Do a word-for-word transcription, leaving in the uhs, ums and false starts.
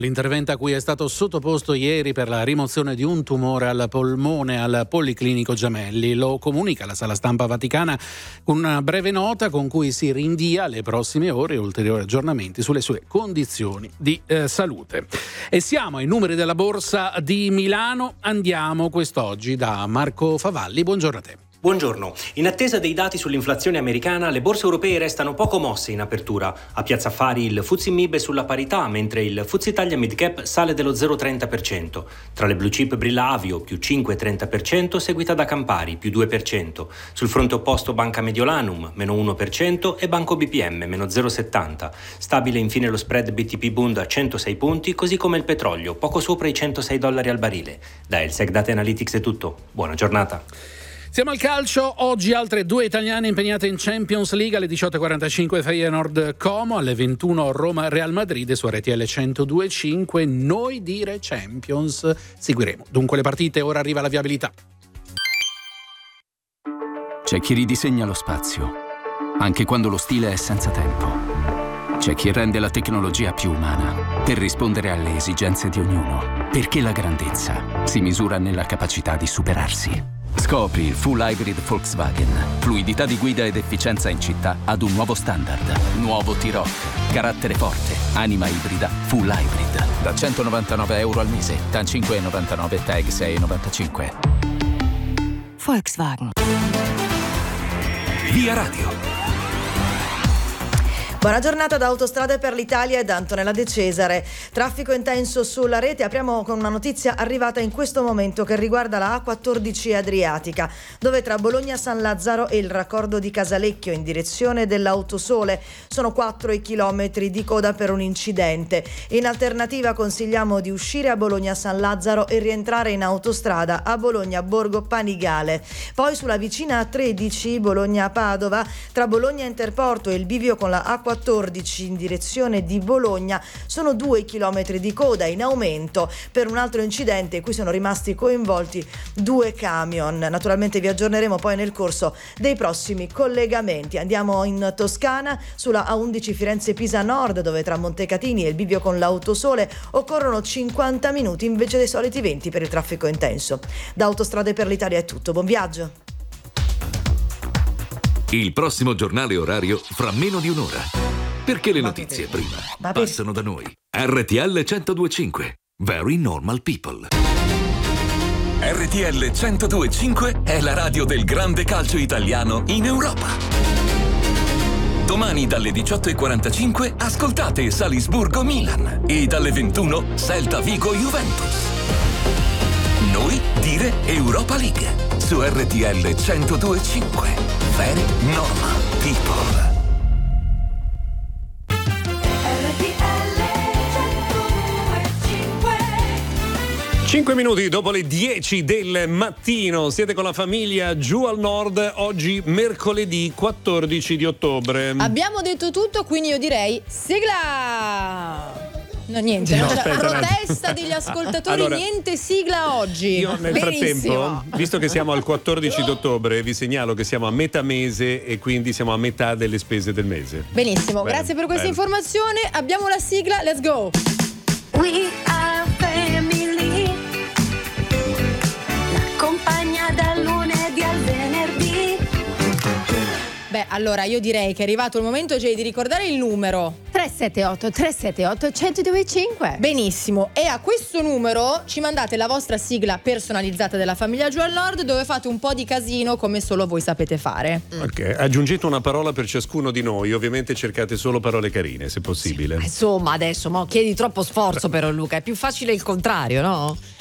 L'intervento a cui è stato sottoposto ieri per la rimozione di un tumore al polmone al Policlinico Gemelli. Lo comunica la Sala Stampa Vaticana con una breve nota con cui si rinvia alle prossime ore ulteriori aggiornamenti sulle sue condizioni di eh, salute. E siamo ai numeri della Borsa di Milano. Andiamo quest'oggi da Marco Favalli. Buongiorno a te. Buongiorno. In attesa dei dati sull'inflazione americana, le borse europee restano poco mosse in apertura. A Piazza Affari il F T S E M I B è sulla parità, mentre il F T S E Italia Mid Cap sale dello zero virgola trenta per cento. Tra le blue chip brilla Avio, più cinque virgola trenta per cento, seguita da Campari, più due per cento. Sul fronte opposto Banca Mediolanum, meno uno per cento, e Banco B P M, meno zero virgola settanta. Stabile infine lo spread B T P Bund a centosei punti, così come il petrolio, poco sopra i centosei dollari al barile. Da Elsec Data Analytics è tutto. Buona giornata. Siamo al calcio, oggi altre due italiane impegnate in Champions League. Alle diciotto e quarantacinque Feyenoord Como, alle ventuno Roma Real Madrid su R T L centodue e cinque. Noi dire Champions seguiremo dunque le partite. Ora arriva la viabilità. C'è chi ridisegna lo spazio, anche quando lo stile è senza tempo. C'è chi rende la tecnologia più umana per rispondere alle esigenze di ognuno, perché la grandezza si misura nella capacità di superarsi. Scopri il full hybrid Volkswagen. Fluidità di guida ed efficienza in città ad un nuovo standard. Nuovo T-Roc. Carattere forte. Anima ibrida. Full hybrid. Da centonovantanove euro al mese. T A N cinque virgola novantanove, Tag sei virgola novantacinque. Volkswagen. Via Radio. Buona giornata da Autostrade per l'Italia e da Antonella De Cesare. Traffico intenso sulla rete. Apriamo con una notizia arrivata in questo momento che riguarda la A quattordici Adriatica, dove tra Bologna San Lazzaro e il raccordo di Casalecchio in direzione dell'Autosole sono quattro i chilometri di coda per un incidente. In alternativa consigliamo di uscire a Bologna San Lazzaro e rientrare in autostrada a Bologna Borgo Panigale. Poi sulla vicina A tredici Bologna Padova, tra Bologna Interporto e il bivio con la A quattordici in direzione di Bologna sono due chilometri di coda in aumento per un altro incidente in cui sono rimasti coinvolti due camion. Naturalmente vi aggiorneremo poi nel corso dei prossimi collegamenti. Andiamo in Toscana sulla A undici Firenze-Pisa Nord, dove tra Montecatini e il bivio con l'Autosole occorrono cinquanta minuti invece dei soliti venti per il traffico intenso. Da Autostrade per l'Italia è tutto, buon viaggio. Il prossimo giornale orario fra meno di un'ora. Perché le notizie prima passano da noi. R T L centodue e cinque. Very Normal People. R T L centodue e cinque è la radio del grande calcio italiano in Europa. Domani dalle diciotto e quarantacinque ascoltate Salisburgo-Milan e dalle ventuno Celta Vigo-Juventus. Noi dire Europa League su R T L centodue e cinque. Very Normal People. cinque minuti dopo le dieci del mattino, siete con la famiglia giù al nord, oggi mercoledì quattordici di ottobre. Abbiamo detto tutto, quindi io direi sigla! No, niente, no, cioè, aspetta, protesta degli ascoltatori, allora, niente sigla oggi. Io nel Benissimo. frattempo, visto che siamo al quattordici d'ottobre, vi segnalo che siamo a metà mese e quindi siamo a metà delle spese del mese. Benissimo, Bene, grazie per questa bene. informazione. Abbiamo la sigla, let's go. We are family. La compagna dal lunedì al venerdì. Beh, allora io direi che è arrivato il momento, Jay, di ricordare il numero tre sette otto tre sette otto uno zero due cinque. Benissimo, e a questo numero ci mandate la vostra sigla personalizzata della famiglia giù al nord, dove fate un po' di casino come solo voi sapete fare. Ok, aggiungete una parola per ciascuno di noi, ovviamente cercate solo parole carine se possibile. Insomma, adesso mo chiedi troppo sforzo però, Luca, è più facile il contrario, no?